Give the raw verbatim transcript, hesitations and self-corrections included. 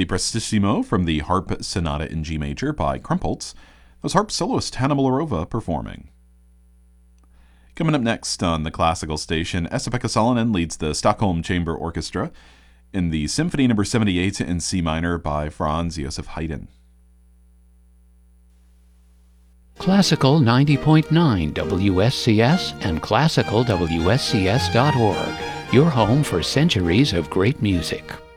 The Prestissimo from the Harp Sonata in G Major by Krumpholz. That was harp soloist Hanna Mularova performing. Coming up next on the classical station, Esa-Pekka Salonen leads the Stockholm Chamber Orchestra in the Symphony Number seventy-eight in C minor by Franz Joseph Haydn. Classical ninety point nine W S C S and classical W S C S dot org, your home for centuries of great music.